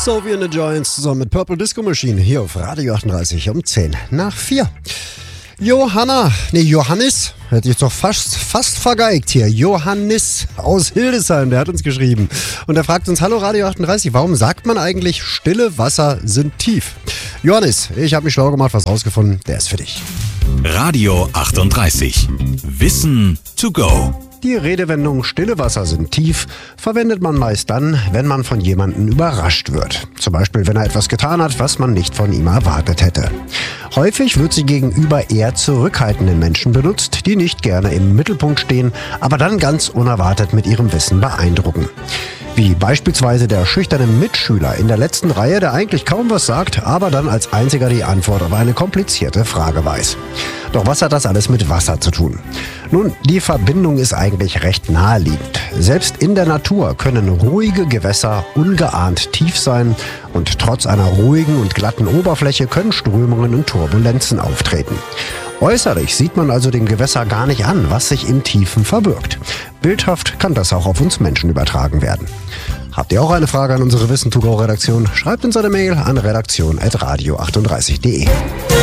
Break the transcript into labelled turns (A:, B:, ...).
A: Sophie and the Giants zusammen mit Purple Disco Machine hier auf Radio 38 um 10 nach 4. Johannes, hätte ich doch fast vergeigt hier. Johannes aus Hildesheim, der hat uns geschrieben. Und er fragt uns, hallo Radio 38, warum sagt man eigentlich, stille Wasser sind tief? Johannes, ich habe mich schlau gemacht, was rausgefunden, der ist für dich.
B: Radio 38. Wissen to go.
A: Die Redewendung stille Wasser sind tief verwendet man meist dann, wenn man von jemandem überrascht wird. Zum Beispiel, wenn er etwas getan hat, was man nicht von ihm erwartet hätte. Häufig wird sie gegenüber eher zurückhaltenden Menschen benutzt, die nicht gerne im Mittelpunkt stehen, aber dann ganz unerwartet mit ihrem Wissen beeindrucken. Wie beispielsweise der schüchterne Mitschüler in der letzten Reihe, der eigentlich kaum was sagt, aber dann als einziger die Antwort auf eine komplizierte Frage weiß. Doch was hat das alles mit Wasser zu tun? Nun, die Verbindung ist eigentlich recht naheliegend. Selbst in der Natur können ruhige Gewässer ungeahnt tief sein und trotz einer ruhigen und glatten Oberfläche können Strömungen und Turbulenzen auftreten. Äußerlich sieht man also dem Gewässer gar nicht an, was sich im Tiefen verbirgt. Bildhaft kann das auch auf uns Menschen übertragen werden. Habt ihr auch eine Frage an unsere Wissen to go Redaktion? Schreibt uns eine Mail an redaktion@radio38.de.